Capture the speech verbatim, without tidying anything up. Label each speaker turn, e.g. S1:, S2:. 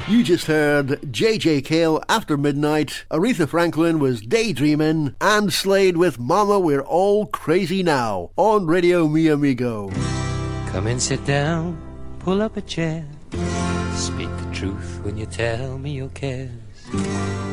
S1: You just heard J J Cale, After Midnight, Aretha Franklin was Daydreamin', and Slade with Mama We're All Crazy Now on Radio Mi Amigo.
S2: Come and sit down, pull up a chair, speak the truth when you tell me your cares.